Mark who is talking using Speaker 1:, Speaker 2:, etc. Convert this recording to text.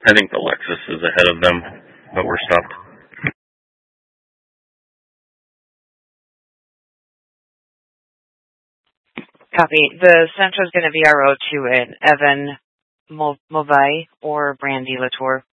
Speaker 1: I think the Lexus is ahead of them, but we're stopped.
Speaker 2: Copy. The Sentra is going to VRO to an Evan Movai or Brandy Latour.